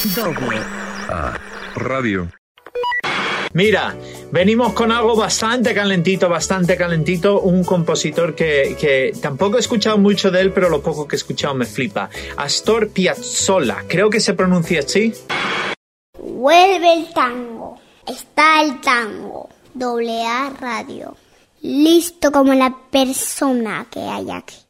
Doble A Radio. Mira, venimos con algo bastante calentito, un compositor que tampoco he escuchado mucho de él, pero lo poco que he escuchado me flipa. Astor Piazzolla, creo que se pronuncia así. Vuelve el tango, está el tango, AA Radio, listo como la persona que hay aquí.